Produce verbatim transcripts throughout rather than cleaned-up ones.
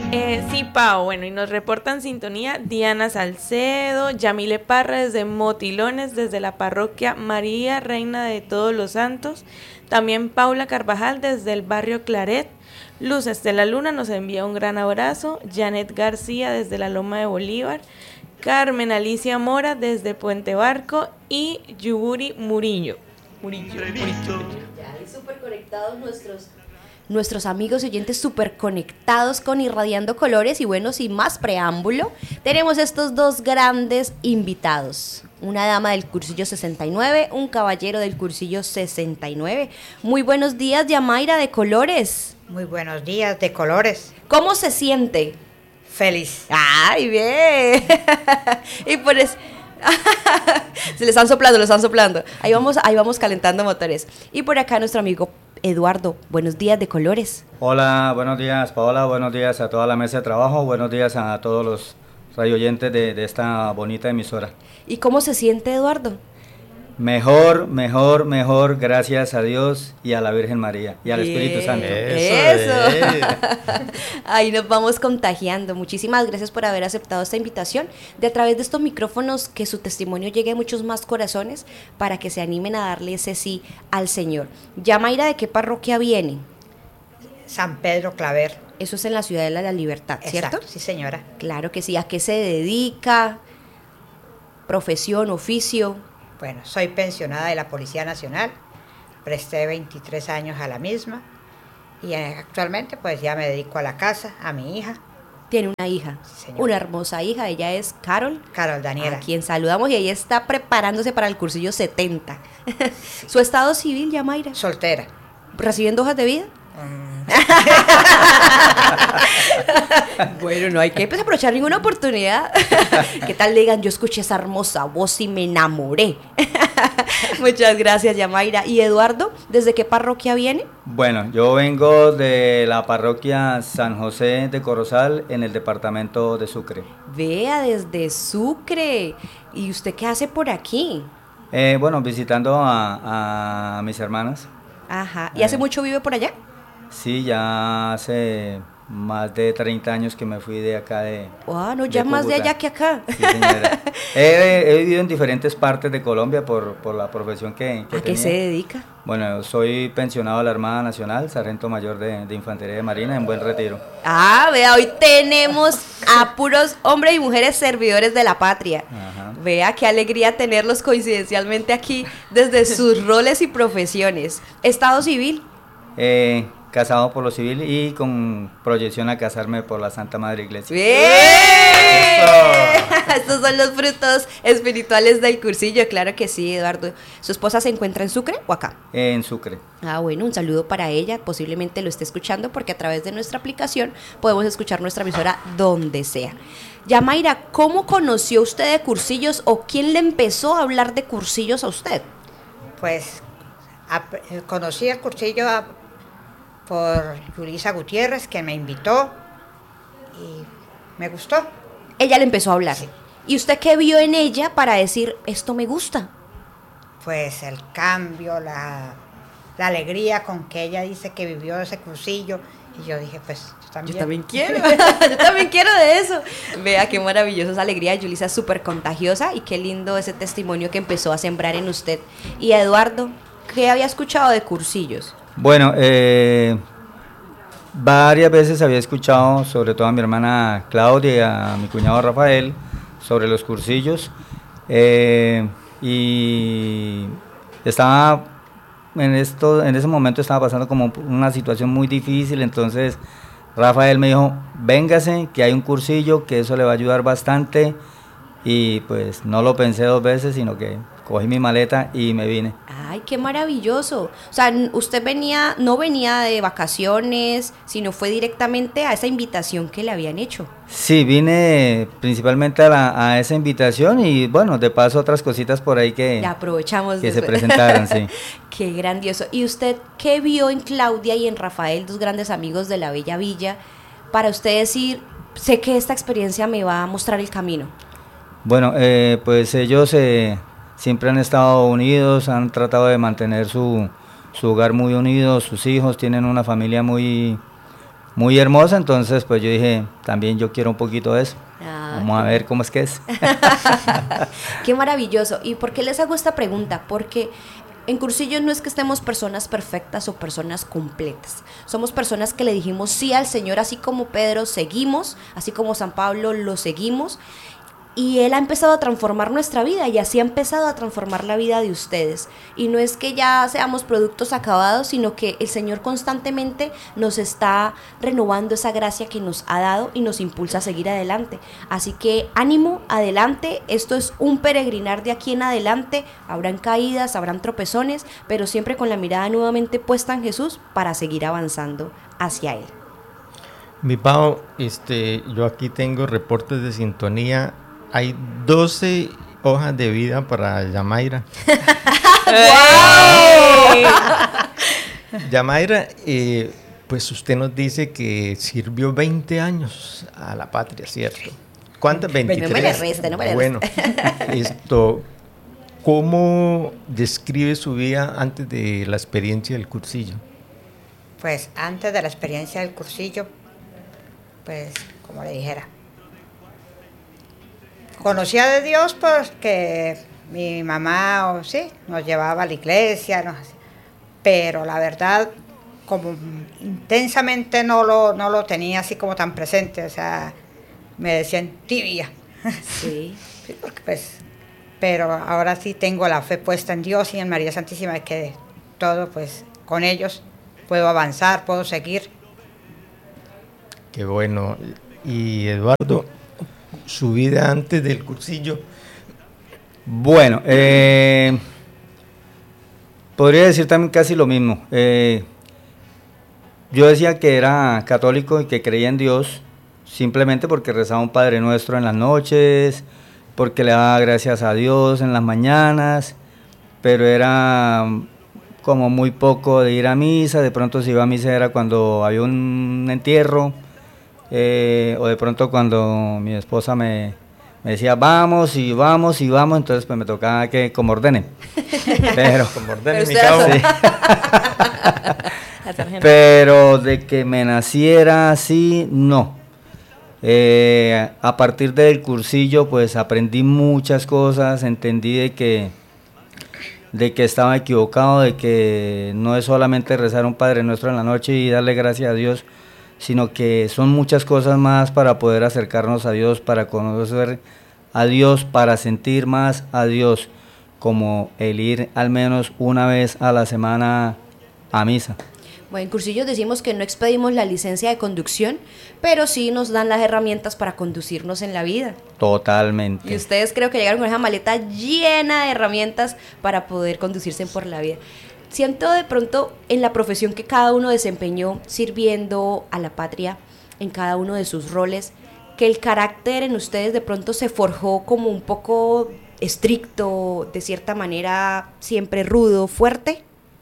Eh, sí, Pau, bueno, y nos reportan sintonía Diana Salcedo, Yamile Parra desde Motilones, desde la parroquia María, Reina de Todos los Santos, también Paula Carvajal desde el barrio Claret, Luz Estela Luna nos envía un gran abrazo, Janet García desde la Loma de Bolívar, Carmen Alicia Mora desde Puente Barco y Yuburi Murillo. Murillo, Murillo, Murillo. Ya, y súper conectados nuestros... Nuestros amigos y oyentes súper conectados con Irradiando Colores y bueno, sin más preámbulo, tenemos estos dos grandes invitados. Una dama del cursillo sesenta y nueve, un caballero del cursillo sesenta y nueve. Muy buenos días, Yamaira de Colores. Muy buenos días de Colores. ¿Cómo se siente? Feliz. ¡Ay, bien! Y por eso... se les están soplando, les están soplando. Ahí vamos, ahí vamos calentando motores. Y por acá nuestro amigo Eduardo, buenos días de Colores. Hola, buenos días Paola, buenos días a toda la mesa de trabajo, buenos días a todos los radioyentes de, de esta bonita emisora. ¿Y cómo se siente, Eduardo? Mejor, mejor, mejor, gracias a Dios y a la Virgen María y al Bien. Espíritu Santo. Eso. Eso. Ahí nos vamos contagiando. Muchísimas gracias por haber aceptado esta invitación. De a través de estos micrófonos, que su testimonio llegue a muchos más corazones para que se animen a darle ese sí al Señor. Yamaira, ¿de qué parroquia viene? San Pedro Claver. Eso es en la Ciudad de la Libertad, ¿cierto? Exacto, sí, señora. Claro que sí. ¿A qué se dedica? ¿Profesión, oficio? Bueno, soy pensionada de la Policía Nacional, presté veintitrés años a la misma y actualmente pues ya me dedico a la casa, a mi hija. Tiene una hija, sí, una hermosa hija, ella es Carol. Carol Daniela. A quien saludamos y ella está preparándose para el cursillo setenta. ¿Su estado civil, Yamaira? Soltera. ¿Recibiendo hojas de vida? Bueno, no hay que aprovechar ninguna oportunidad. ¿Qué tal le digan? Yo escuché esa hermosa voz y me enamoré. Muchas gracias, Yamaira. ¿Y Eduardo, desde qué parroquia viene? Bueno, yo vengo de la parroquia San José de Corozal en el departamento de Sucre. Vea, desde Sucre. ¿Y usted qué hace por aquí? Eh, bueno, visitando a, a mis hermanas. Ajá. ¿Y hace eh. mucho vive por allá? Sí, ya hace más de treinta años que me fui de acá de Wow, no, ya de más de allá que acá. Sí, señora. he, he vivido en diferentes partes de Colombia por, por la profesión que, que ¿A tenía. Qué se dedica? Bueno, soy pensionado de la Armada Nacional, sargento mayor de, de Infantería de Marina en Buen Retiro. Ah, vea, hoy tenemos a puros hombres y mujeres servidores de la patria. Ajá. Vea, qué alegría tenerlos coincidencialmente aquí desde sus roles y profesiones. ¿Estado civil? Eh... Casado por lo civil y con proyección a casarme por la Santa Madre Iglesia. ¡Bien! Estos son los frutos espirituales del cursillo, claro que sí, Eduardo. ¿Su esposa se encuentra en Sucre o acá? En Sucre. Ah, bueno, un saludo para ella, posiblemente lo esté escuchando porque a través de nuestra aplicación podemos escuchar nuestra emisora donde sea. Yamaira, ¿cómo conoció usted de cursillos o quién le empezó a hablar de cursillos a usted? Pues a, conocí el cursillo a, por Yulisa Gutiérrez, que me invitó y me gustó. Ella le empezó a hablar. Sí. ¿Y usted qué vio en ella para decir, esto me gusta? Pues el cambio, la, la alegría con que ella dice que vivió ese cursillo. Y yo dije, pues, yo también. Yo también quiero, yo también quiero de eso. Vea, qué maravillosa esa alegría. Yulisa es súper contagiosa y qué lindo ese testimonio que empezó a sembrar en usted. Y Eduardo, ¿qué había escuchado de cursillos? Bueno, eh, varias veces había escuchado, sobre todo a mi hermana Claudia y a mi cuñado Rafael, sobre los cursillos, eh, y estaba en esto, en ese momento estaba pasando como una situación muy difícil, entonces Rafael me dijo, véngase, que hay un cursillo, que eso le va a ayudar bastante, y pues no lo pensé dos veces, sino que cogí mi maleta y me vine. Ay, qué maravilloso. O sea, usted venía, no venía de vacaciones, sino fue directamente a esa invitación que le habían hecho. Sí, vine principalmente a, la, a esa invitación y bueno, de paso otras cositas por ahí que, ya aprovechamos que se presentaron, sí. Qué grandioso. ¿Y usted qué vio en Claudia y en Rafael, dos grandes amigos de la Bella Villa, para usted decir, sé que esta experiencia me va a mostrar el camino? Bueno, eh, pues ellos eh, siempre han estado unidos, han tratado de mantener su, su hogar muy unido, sus hijos tienen una familia muy, muy hermosa, entonces pues yo dije, también yo quiero un poquito de eso. Ah, Vamos a ver cómo es que es. Qué maravilloso. ¿Y por qué les hago esta pregunta? Porque en Cursillos no es que estemos personas perfectas o personas completas. Somos personas que le dijimos sí al Señor, así como Pedro seguimos, así como San Pablo lo seguimos. Y Él ha empezado a transformar nuestra vida y así ha empezado a transformar la vida de ustedes. Y no es que ya seamos productos acabados, sino que el Señor constantemente nos está renovando esa gracia que nos ha dado y nos impulsa a seguir adelante. Así que ánimo, adelante, esto es un peregrinar de aquí en adelante. Habrán caídas, habrán tropezones, pero siempre con la mirada nuevamente puesta en Jesús para seguir avanzando hacia Él. Mi Pao, este, yo aquí tengo reportes de sintonía. Hay doce hojas de vida para Yamaira. Yamaira, eh, pues usted nos dice que sirvió veinte años a la patria, ¿cierto? ¿Cuántas? veintitrés. No me le reste, no me le Bueno, esto, ¿cómo describe su vida antes de la experiencia del cursillo? Pues antes de la experiencia del cursillo, pues como le dijera, conocía de Dios porque mi mamá, o sí, nos llevaba a la iglesia, no, pero la verdad, como intensamente no lo, no lo tenía así como tan presente, o sea, me decían tibia. Sí. Sí, porque pues, pero ahora sí tengo la fe puesta en Dios y en María Santísima, que todo, pues, con ellos puedo avanzar, puedo seguir. Qué bueno. Y Eduardo, su vida antes del cursillo. Bueno, eh, podría decir también casi lo mismo. Eh, yo decía que era católico y que creía en Dios simplemente porque rezaba un Padre Nuestro en las noches, porque le daba gracias a Dios en las mañanas, pero era como muy poco de ir a misa. De pronto si iba a misa era cuando había un entierro. Eh, o de pronto cuando mi esposa me, me decía vamos y vamos y vamos, entonces pues me tocaba que como ordenen. Pero, Como ordene mi usted- cabo. sí. La sargento. Pero de que me naciera así, no. Eh, a partir del cursillo pues aprendí muchas cosas, entendí de que, de que estaba equivocado, de que no es solamente rezar un Padre Nuestro en la noche y darle gracias a Dios, sino que son muchas cosas más para poder acercarnos a Dios, para conocer a Dios, para sentir más a Dios, como el ir al menos una vez a la semana a misa. Bueno, en Cursillos decimos que no expedimos la licencia de conducción, pero sí nos dan las herramientas para conducirnos en la vida. Totalmente. Y ustedes creo que llegaron con esa maleta llena de herramientas para poder conducirse por la vida. Siento de pronto en la profesión que cada uno desempeñó sirviendo a la patria, en cada uno de sus roles, que el carácter en ustedes de pronto se forjó como un poco estricto, de cierta manera siempre rudo, fuerte.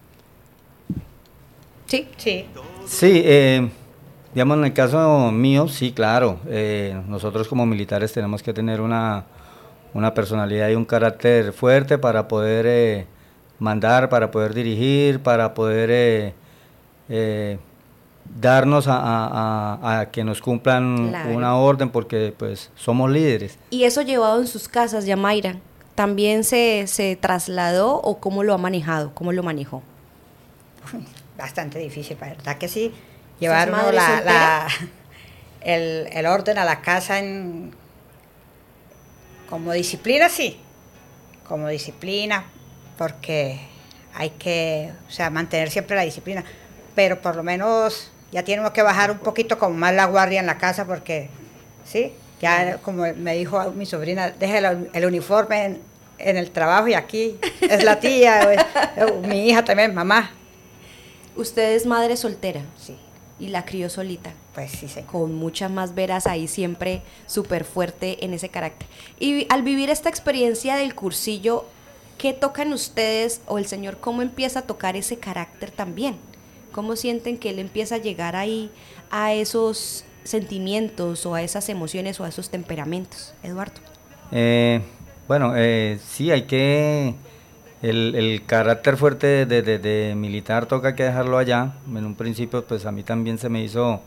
¿Sí? Sí, Sí, eh, digamos en el caso mío, sí, claro. Eh, nosotros como militares tenemos que tener una, una personalidad y un carácter fuerte para poder eh, mandar, para poder dirigir, para poder eh, eh, darnos a, a- a- a que nos cumplan Claro. una orden, porque pues somos líderes. Y eso llevado en sus casas, Yamaira, ¿también se, se trasladó o cómo lo ha manejado? ¿Cómo lo manejó? bastante difícil, la verdad que sí. Llevar uno madre la, soltera? la- el, el orden a la casa en, como disciplina, sí, como disciplina, porque hay que, o sea, mantener siempre la disciplina, pero por lo menos ya tiene uno que bajar un poquito como más la guardia en la casa, porque, sí, ya como me dijo mi sobrina, deje el, el uniforme en, en el trabajo y aquí es la tía, o- o mi hija también, mamá. Usted es madre soltera Sí, y la crió solita, pues sí, señor. con muchas más veras ahí siempre súper fuerte en ese carácter. Y al vivir esta experiencia del cursillo, ¿qué tocan ustedes o el Señor cómo empieza a tocar ese carácter también? ¿Cómo sienten que Él empieza a llegar ahí a esos sentimientos o a esas emociones o a esos temperamentos? Eduardo. Eh, bueno, eh, sí, hay que... El, el carácter fuerte de, de- de militar toca que dejarlo allá. En un principio, pues a mí también se me hizo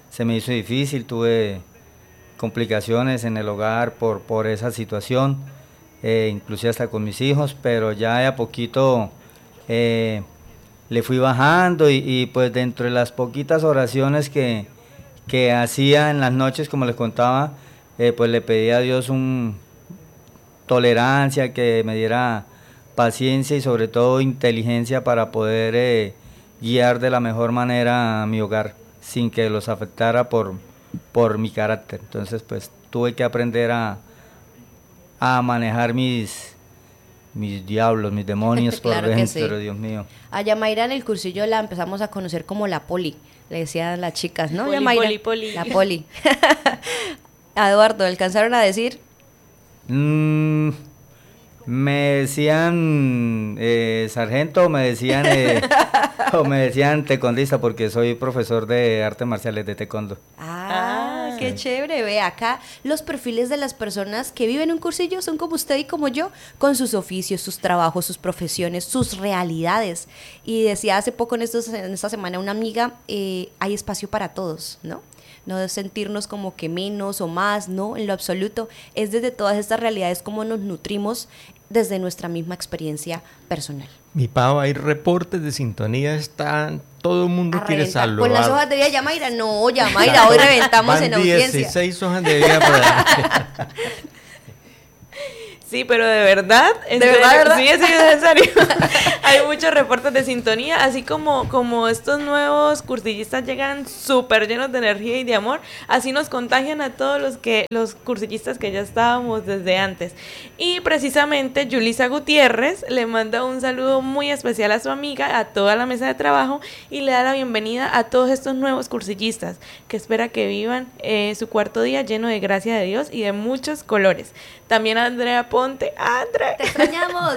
se me hizo difícil, tuve complicaciones en el hogar por, por esa situación, eh, inclusive hasta con mis hijos, pero ya de a poquito eh, le fui bajando y, y pues dentro de las poquitas oraciones que, que hacía en las noches, como les contaba, eh, pues le pedí a Dios un tolerancia, que me diera paciencia y sobre todo inteligencia para poder eh, guiar de la mejor manera a mi hogar sin que los afectara por, por mi carácter. Entonces pues tuve que aprender a, a manejar mis, mis diablos, mis demonios por Claro que dentro, sí. Dios mío. A Yamaira en el cursillo la empezamos a conocer como la Poli, le decían las chicas, ¿no? Poli, Yamaira, Poli, Poli. la Poli. A Eduardo, ¿alcanzaron a decir? Mm, me decían eh, sargento o me decían eh, o me decían tecondista porque soy profesor de artes marciales de taekwondo. Ah, Ah. qué chévere. Ve acá, los perfiles de las personas que viven un cursillo son como usted y como yo, con sus oficios, sus trabajos, sus profesiones, sus realidades. Y decía hace poco en, estos, en esta semana una amiga, eh, hay espacio para todos, ¿no? No de sentirnos como que menos o más, no, en lo absoluto. Es desde todas estas realidades como nos nutrimos desde nuestra misma experiencia personal. Mi Pau, hay reportes de sintonía, están, todo el mundo A quiere reventar. saludar. Con las hojas de vida, Yamaira, no, Yamaira, hoy reventamos Van en audiencia. dieciséis hojas de vida por adelante. Sí, pero de verdad, en ¿De verdad, serio, verdad? sí, es necesario. Hay muchos reportes de sintonía, así como, como estos nuevos cursillistas llegan súper llenos de energía y de amor, así nos contagian a todos los que los cursillistas que ya estábamos desde antes. Y precisamente Yulisa Gutiérrez le manda un saludo muy especial a su amiga, a toda la mesa de trabajo, y le da la bienvenida a todos estos nuevos cursillistas, que espera que vivan eh, su cuarto día lleno de gracia de Dios y de muchos colores. También a Andrea Ponte, Andrea, Te extrañamos.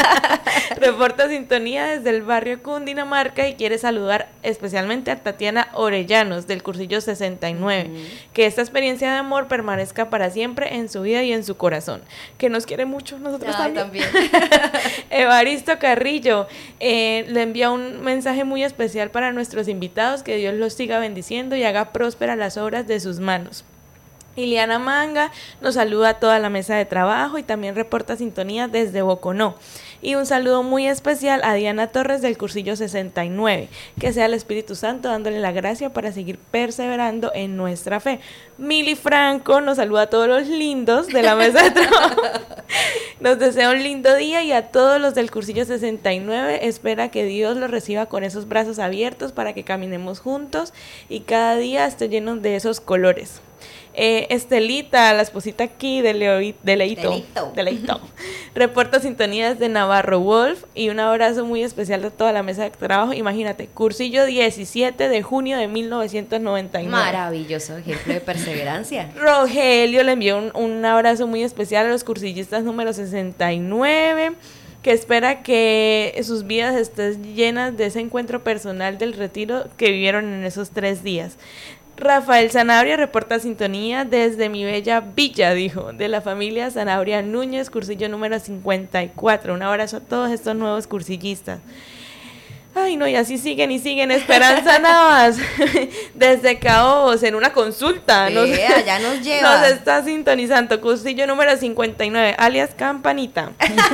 reporta sintonía desde el barrio Cundinamarca y quiere saludar especialmente a Tatiana Orellanos del cursillo sesenta y nueve. Mm. Que esta experiencia de amor permanezca para siempre en su vida y en su corazón. Que nos quiere mucho, nosotros Ay, también. también. Evaristo Carrillo eh, le envía un mensaje muy especial para nuestros invitados, que Dios los siga bendiciendo y haga prósperas las obras de sus manos. Iliana Manga nos saluda a toda la mesa de trabajo y también reporta sintonía desde Boconó. Y un saludo muy especial a Diana Torres del cursillo sesenta y nueve. Que sea el Espíritu Santo dándole la gracia para seguir perseverando en nuestra fe. Mili Franco nos saluda a todos los lindos de la mesa de trabajo. Nos desea un lindo día y a todos los del cursillo sesenta y nueve espera que Dios los reciba con esos brazos abiertos para que caminemos juntos y cada día esté lleno de esos colores. Eh, Estelita, la esposita aquí de, Leo, de Leito, Leito. de Leito, reporta sintonías de Navarro Wolf y un abrazo muy especial de toda la mesa de trabajo. Imagínate, cursillo diecisiete de junio de mil novecientos noventa y nueve. Maravilloso ejemplo de perseverancia. Rogelio le envió un, un abrazo muy especial a los cursillistas número sesenta y nueve, que espera que sus vidas estén llenas de ese encuentro personal del retiro que vivieron en esos tres días. Rafael Sanabria reporta sintonía desde mi bella villa, dijo, de la familia Sanabria Núñez, cursillo número cincuenta y cuatro. Un abrazo a todos estos nuevos cursillistas. Ay, no, y así siguen y siguen. Esperanza Navas, desde Caobos, en una consulta. Nos, Vea, ya nos lleva. Nos está sintonizando, cursillo número cincuenta y nueve, alias Campanita.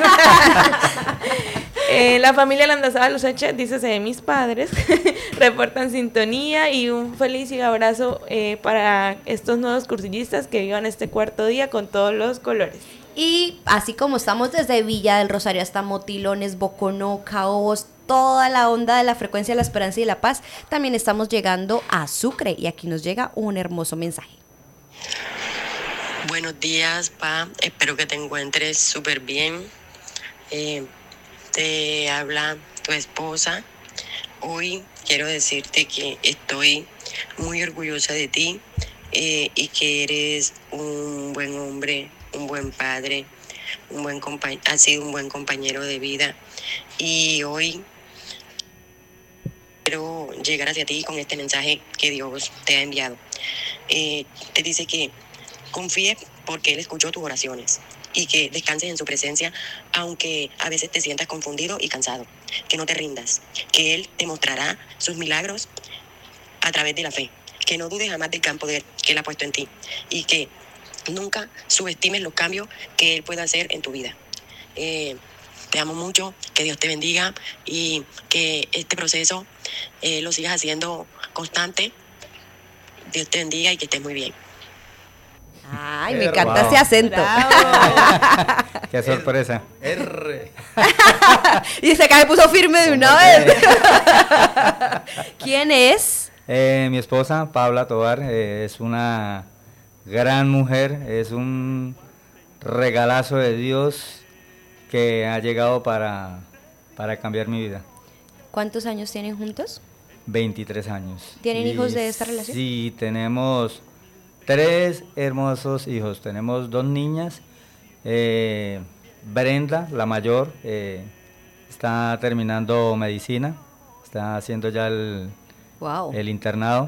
Eh, la familia Landazábal Usache, dícese de mis padres, reportan sintonía y un feliz y abrazo eh, para estos nuevos cursillistas que vivan este cuarto día con todos los colores. Y así como estamos desde Villa del Rosario hasta Motilones, Boconó, Caobos, toda la onda de la frecuencia de la esperanza y de la paz, también estamos llegando a Sucre y aquí nos llega un hermoso mensaje. Buenos días, Pa. Espero que te encuentres súper bien. Eh, te habla tu esposa. Hoy quiero decirte que estoy muy orgullosa de ti eh, y que eres un buen hombre, un buen padre, un buen compa- has sido un buen compañero de vida. Y hoy quiero llegar hacia ti con este mensaje que Dios te ha enviado. Eh, te dice que confíes porque Él escuchó tus oraciones y que descanses en su presencia, aunque a veces te sientas confundido y cansado. Que no te rindas, que Él te mostrará sus milagros a través de la fe. que no dudes jamás del gran poder que Él ha puesto en ti y que nunca subestimes los cambios que Él puede hacer en tu vida. Eh, te amo mucho, que Dios te bendiga y que este proceso eh, lo sigas haciendo constante. Dios te bendiga y que estés muy bien. Ay, me Pero, encanta wow. ese acento. Qué sorpresa. R. Y se cae, puso firme de una vez. ¿Quién es? Eh, mi esposa, Paula Tovar, eh, es una gran mujer, es un regalazo de Dios que ha llegado para, para cambiar mi vida. ¿Cuántos años tienen juntos? veintitrés años. ¿Tienen Y hijos de esta relación? Sí, tenemos tres hermosos hijos. Tenemos dos niñas. Eh, Brenda, la mayor, eh, está terminando medicina, está haciendo ya el, Wow. el internado.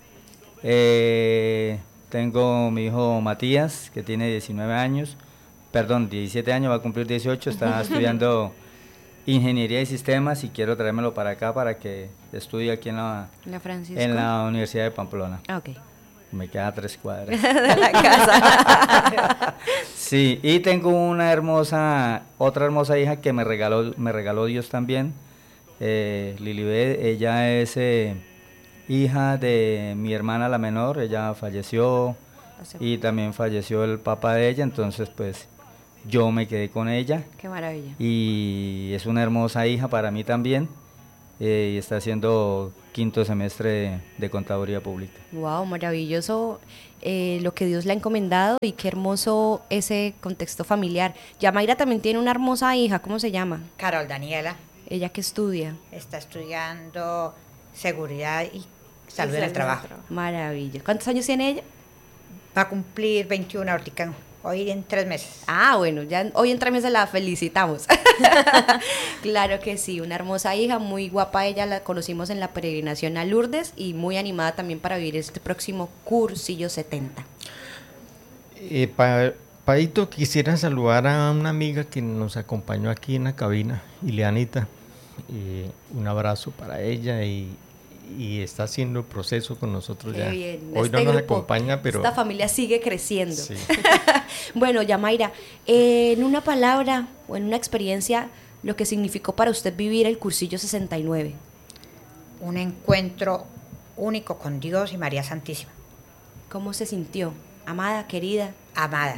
Eh, tengo mi hijo Matías, que tiene diecinueve años, perdón, diecisiete años, va a cumplir dieciocho, está estudiando ingeniería de sistemas y quiero traérmelo para acá para que estudie aquí en la, La Francisco. en la Universidad de Pamplona. Ah, ok. Me queda a tres cuadras. De la casa. Sí, y tengo una hermosa, otra hermosa hija que me regaló, me regaló Dios también, eh, Lilibet. Ella es eh, hija de mi hermana la menor, ella falleció y también falleció el papá de ella, entonces pues yo me quedé con ella Qué maravilla. y es una hermosa hija para mí también, eh, y está haciendo quinto semestre de, de contaduría pública. Wow, maravilloso eh, lo que Dios le ha encomendado y qué hermoso ese contexto familiar. Yamaira también tiene una hermosa hija, ¿cómo se llama? Carol Daniela Ella que estudia. está estudiando seguridad y salud en salud el trabajo. Maravilla. ¿Cuántos años tiene ella? Va a cumplir veintiuno ahorita, hoy en tres meses. Ah, bueno, ya hoy en tres meses la felicitamos. Claro que sí, una hermosa hija, muy guapa ella, la conocimos en la peregrinación a Lourdes y muy animada también para vivir este próximo cursillo setenta. Eh, pa, Paito, quisiera saludar a una amiga que nos acompañó aquí en la cabina, Ileanita. Eh, un abrazo para ella y, y está haciendo proceso con nosotros Qué ya. bien. Hoy Este no nos grupo, acompaña, pero esta familia sigue creciendo. sí. Bueno, Yamaira, eh, en una palabra o en una experiencia, lo que significó para usted vivir el cursillo sesenta y nueve. Un encuentro único con Dios y María Santísima, ¿Cómo se sintió? Amada, querida. amada.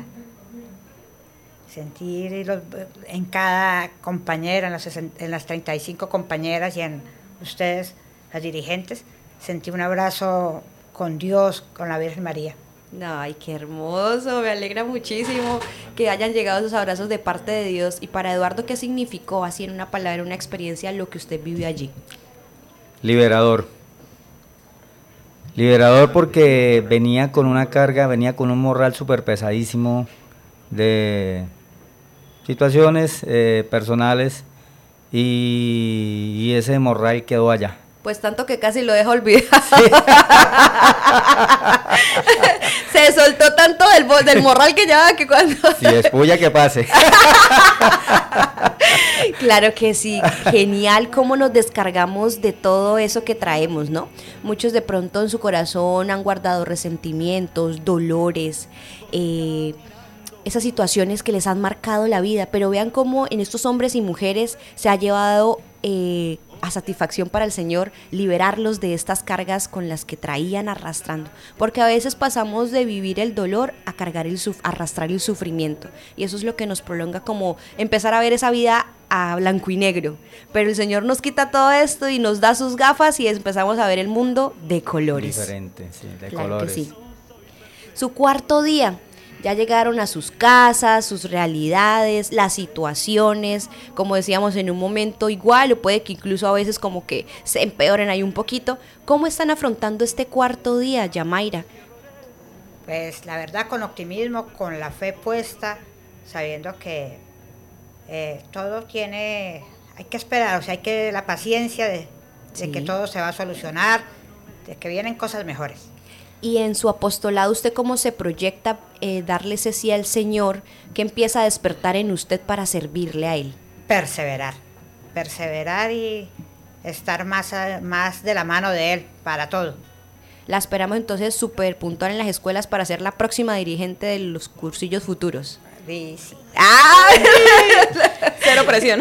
Sentir los- en cada compañera, en las, sesen- en las treinta y cinco compañeras y en ustedes, las dirigentes, sentí un abrazo con Dios, con la Virgen María. Ay, qué hermoso, me alegra muchísimo que hayan llegado esos abrazos de parte de Dios. Y para Eduardo, ¿qué significó, así en una palabra, una experiencia, lo que usted vivió allí? Liberador. Liberador porque venía con una carga, venía con un morral súper pesadísimo de situaciones eh, personales y, y ese morral quedó allá. Pues tanto que casi lo deja olvidar. Se soltó tanto del, bo- del morral que llevaba que cuando... Si es puya que pase. Claro que sí, genial cómo nos descargamos de todo eso que traemos, ¿no? Muchos de pronto en su corazón han guardado resentimientos, dolores, eh, esas situaciones que les han marcado la vida, pero vean cómo en estos hombres y mujeres se ha llevado eh, a satisfacción para el Señor liberarlos de estas cargas con las que traían arrastrando, porque a veces pasamos de vivir el dolor a cargar el suf- arrastrar el sufrimiento, y eso es lo que nos prolonga, como empezar a ver esa vida a blanco y negro, pero el Señor nos quita todo esto y nos da sus gafas y empezamos a ver el mundo de colores. Diferente, sí, de Claro colores. que sí. Su cuarto día, ya llegaron a sus casas, sus realidades, las situaciones, como decíamos en un momento igual, o puede que incluso a veces como que se empeoren ahí un poquito. ¿Cómo están afrontando este cuarto día, Yamaira? Pues la verdad, con optimismo, con la fe puesta, sabiendo que eh, todo tiene, hay que esperar, o sea, hay que la paciencia de, de Sí. que todo se va a solucionar, de que vienen cosas mejores. Y en su apostolado, ¿usted cómo se proyecta eh, darle ese sí al Señor que empieza a despertar en usted para servirle a Él? Perseverar, perseverar y estar más, a- más de la mano de Él para todo. La esperamos entonces súper puntual en las escuelas para ser la próxima dirigente de los cursillos futuros. Sí, sí. ¡Ah! Cero presión.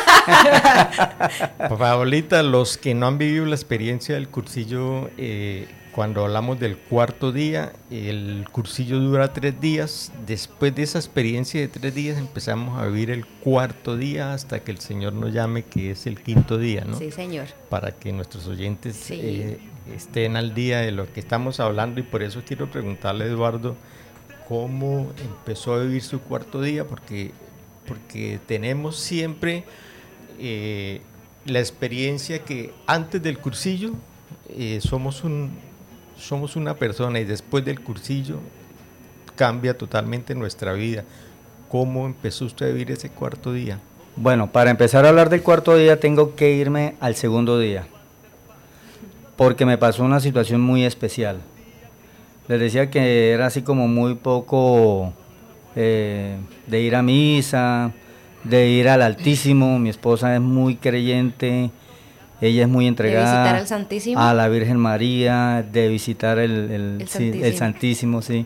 Paolita, los que no han vivido la experiencia del cursillo, eh, cuando hablamos del cuarto día, el cursillo dura tres días. Después de esa experiencia de tres días empezamos a vivir el cuarto día hasta que el Señor nos llame, que es el quinto día, ¿no? Sí, señor. Para que nuestros oyentes Sí. eh, estén al día de lo que estamos hablando, y por eso quiero preguntarle a Eduardo cómo empezó a vivir su cuarto día, porque, porque tenemos siempre eh, la experiencia que antes del cursillo eh, somos un somos una persona, y después del cursillo cambia totalmente nuestra vida. ¿Cómo empezó usted a vivir ese cuarto día? Bueno, para empezar a hablar del cuarto día tengo que irme al segundo día, porque me pasó una situación muy especial. Les decía que era así como muy poco eh, de ir a misa, de ir al Altísimo. Mi esposa es muy creyente, ella es muy entregada. ¿De visitar al Santísimo? A la Virgen María, de visitar el, el, El sí, Santísimo. el Santísimo, sí.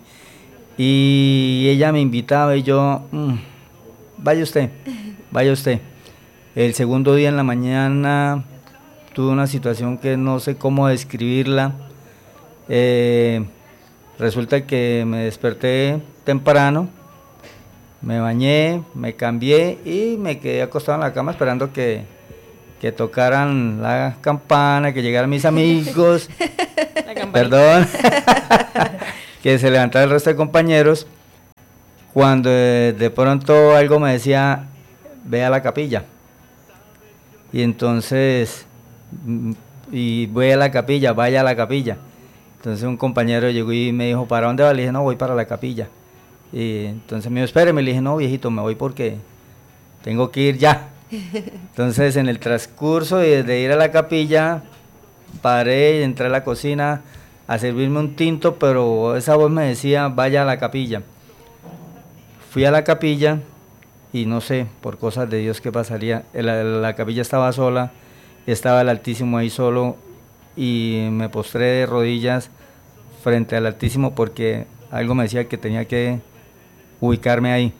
Y ella me invitaba y yo, mmm, vaya usted, vaya usted. El segundo día en la mañana tuve una situación que no sé cómo describirla. Eh, resulta que me desperté temprano, me bañé, me cambié y me quedé acostado en la cama esperando que, que tocaran la campana, que llegaran mis amigos, La campanita. perdón, que se levantaran el resto de compañeros, cuando de, de pronto algo me decía, ve a la capilla. Y entonces, mm, y voy a la capilla, vaya a la capilla. Entonces un compañero llegó y me dijo, ¿para dónde va? Le dije, no, voy para la capilla. Y entonces me dijo, espéreme, le dije, no, viejito, me voy porque tengo que ir ya. Entonces en el transcurso de, de ir a la capilla, paré y entré a la cocina a servirme un tinto, pero esa voz me decía, vaya a la capilla. Fui a la capilla y no sé, por cosas de Dios qué pasaría. La, la capilla estaba sola, estaba el Altísimo ahí solo, y me postré de rodillas frente al Altísimo porque algo me decía que tenía que ubicarme ahí.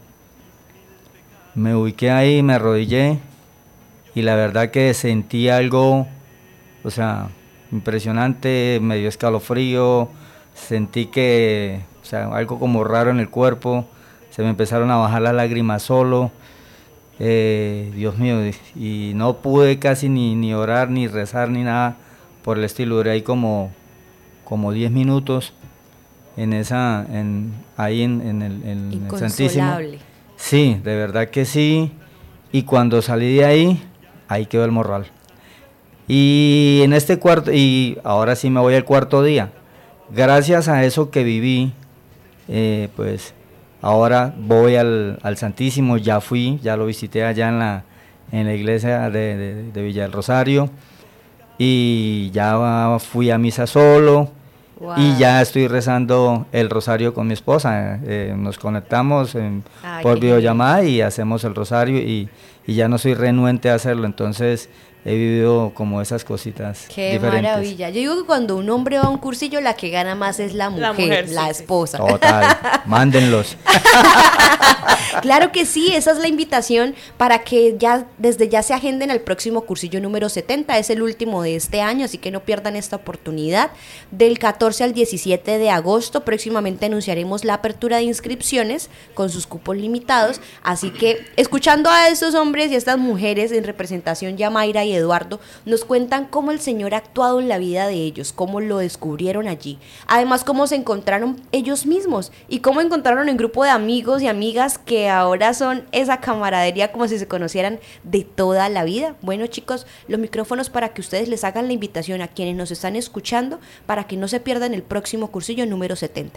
Me ubiqué ahí, me arrodillé y la verdad que sentí algo, o sea, impresionante, me dio escalofrío, sentí que, o sea, algo como raro en el cuerpo, se me empezaron a bajar las lágrimas solo, eh, Dios mío, y no pude casi ni, ni orar, ni rezar, ni nada por el estilo. Duré ahí como como diez minutos en esa en ahí en, en el, en el Santísimo. Inconsolable. Sí, de verdad que sí. Y cuando salí de ahí, ahí quedó el morral. Y en este cuarto, y ahora sí me voy al cuarto día. Gracias a eso que viví, eh, pues ahora voy al, al Santísimo, ya fui, ya lo visité allá en la, en la iglesia de, de, de Villa del Rosario. Y ya fui a misa solo. Wow. Y ya estoy rezando el rosario con mi esposa. Eh, nos conectamos en, Ay, por videollamada bien. Y hacemos el rosario y, y ya no soy renuente a hacerlo. Entonces he vivido como esas cositas Qué diferentes. maravilla. Yo digo que cuando un hombre va a un cursillo, la que gana más es la mujer, la, mujer, la sí, esposa. Total, mándenlos. Claro que sí, esa es la invitación para que ya desde ya se agenden al próximo cursillo número setenta, es el último de este año, así que no pierdan esta oportunidad. Del catorce al diecisiete de agosto, próximamente anunciaremos la apertura de inscripciones con sus cupos limitados, así que escuchando a estos hombres y a estas mujeres en representación, Yamaira y Eduardo, nos cuentan cómo el Señor ha actuado en la vida de ellos, cómo lo descubrieron allí, además cómo se encontraron ellos mismos y cómo encontraron un grupo de amigos y amigas que ahora son esa camaradería como si se conocieran de toda la vida. Bueno, chicos, los micrófonos para que ustedes les hagan la invitación a quienes nos están escuchando para que no se pierdan el próximo cursillo número setenta.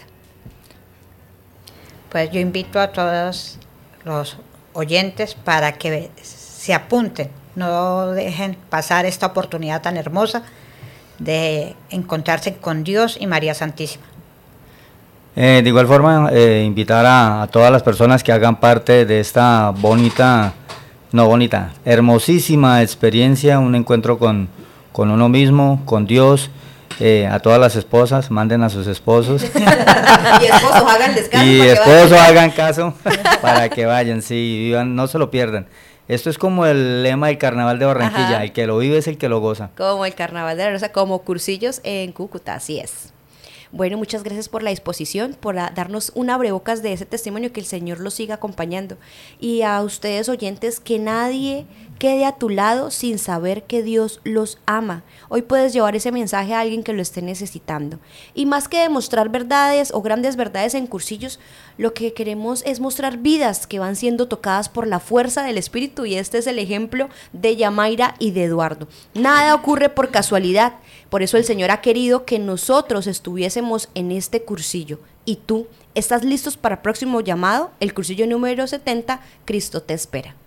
Pues yo invito a todos los oyentes para que se apunten, no dejen pasar esta oportunidad tan hermosa de encontrarse con Dios y María Santísima. Eh, de igual forma, eh, invitar a, a todas las personas que hagan parte de esta bonita, no bonita, hermosísima experiencia, un encuentro con, con uno mismo, con Dios, Eh, a todas las esposas, manden a sus esposos. Y esposos, hagan descanso. Y para que esposos, vayan. hagan caso para que vayan, sí, vivan, no se lo pierdan. Esto es como el lema del Carnaval de Barranquilla, Ajá. el que lo vive es el que lo goza. Como el Carnaval de la Rosa, como cursillos en Cúcuta, así es. Bueno, muchas gracias por la disposición, por a- darnos un abrebocas de ese testimonio, que el Señor los siga acompañando. Y a ustedes oyentes, que nadie quede a tu lado sin saber que Dios los ama. Hoy puedes llevar ese mensaje a alguien que lo esté necesitando. Y más que demostrar verdades o grandes verdades en cursillos, lo que queremos es mostrar vidas que van siendo tocadas por la fuerza del Espíritu, y este es el ejemplo de Yamaira y de Eduardo. Nada ocurre por casualidad, por eso el Señor ha querido que nosotros estuviésemos en este cursillo. ¿Y tú estás listos para el próximo llamado? El cursillo número setenta, Cristo te espera.